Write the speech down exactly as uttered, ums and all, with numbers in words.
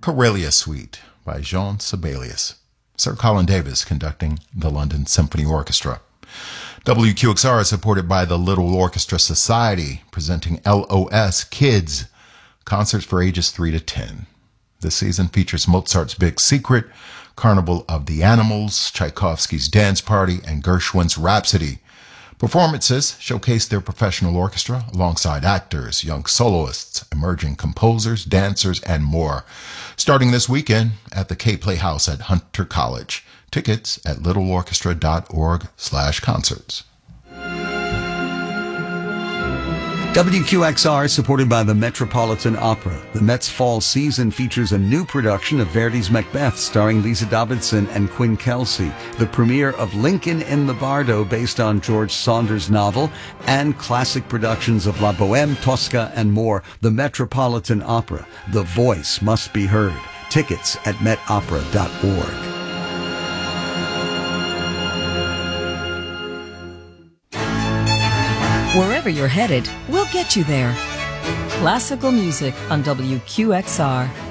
Corelia Suite by Jean Sibelius. Sir Colin Davis conducting the London Symphony Orchestra. W Q X R is supported by the Little Orchestra Society, presenting L O S Kids, concerts for ages three to ten. This season features Mozart's Big Secret, Carnival of the Animals, Tchaikovsky's Dance Party, and Gershwin's Rhapsody. Performances showcase their professional orchestra alongside actors, young soloists, emerging composers, dancers, and more. Starting this weekend at the K Playhouse at Hunter College. Tickets at littleorchestra.org slash concerts. W Q X R is supported by the Metropolitan Opera. The Met's fall season features a new production of Verdi's Macbeth starring Lisa Davidson and Quinn Kelsey, the premiere of Lincoln in the Bardo based on George Saunders' novel, and classic productions of La Bohème, Tosca, and more. The Metropolitan Opera. The voice must be heard. Tickets at met opera dot org. Wherever you're headed, we'll get you there. Classical music on W Q X R.